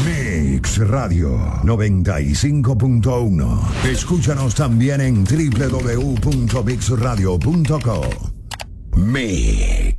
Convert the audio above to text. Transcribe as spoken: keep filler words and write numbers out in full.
Mix Radio noventa y cinco punto uno. Escúchanos también en doble u doble u doble u punto mix radio punto com. Mix.